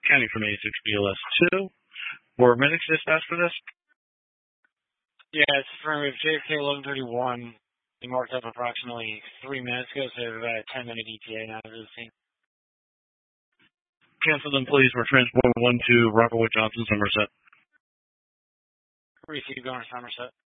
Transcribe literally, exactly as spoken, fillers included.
County from eighty-six B L S two. Were medics dispatched for this? Yeah, it's affirmative. J F K eleven thirty-one. They marked up approximately three minutes ago, so they have about a ten minute E T A now to the scene. Cancel them, please. We're transport one to Robert Wood Johnson, Somerset. Receive going to Somerset.